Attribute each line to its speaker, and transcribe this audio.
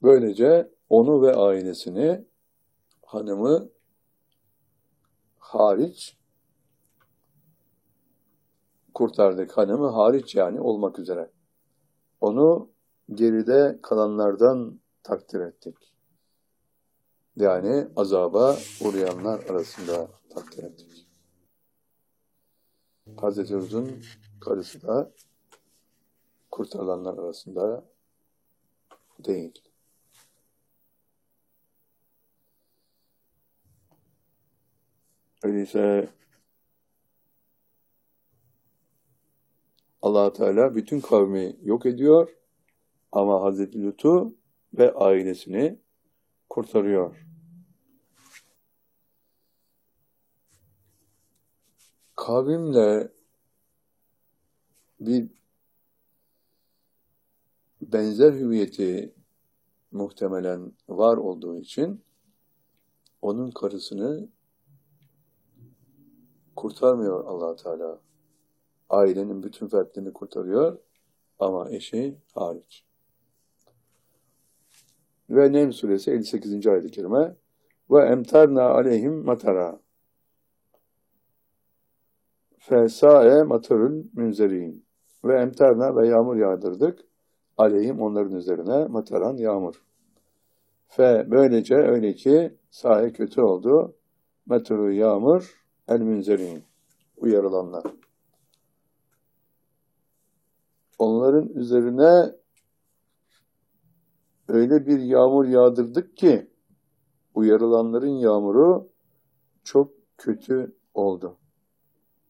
Speaker 1: Böylece onu ve ailesini, hanımı hariç kurtardık. Hanımı hariç yani olmak üzere. Onu geride kalanlardan takdir ettik. Yani azaba uğrayanlar arasında takdir ettik. Hazreti Hud'un karısı da kurtarılanlar arasında değil. Öyleyse Allah Teala bütün kavmi yok ediyor ama Hazreti Lut'u ve ailesini kurtarıyor. Kavimle bir benzer hüviyeti muhtemelen var olduğu için onun karısını kurtarmıyor Allah Teala. Ailenin bütün fertlerini kurtarıyor ama eşi hariç. Ve Nem suresi 58. ayet-i kerime ve emtarna aleyhim matara fesa'e matarul münzerin ve emtarna ve yağmur yağdırdık aleyhim onların üzerine mataran yağmur. Böylece öyle ki sahi kötü oldu mataru yağmur el münzerin uyarılanlar. Onların üzerine öyle bir yağmur yağdırdık ki uyarılanların yağmuru çok kötü oldu.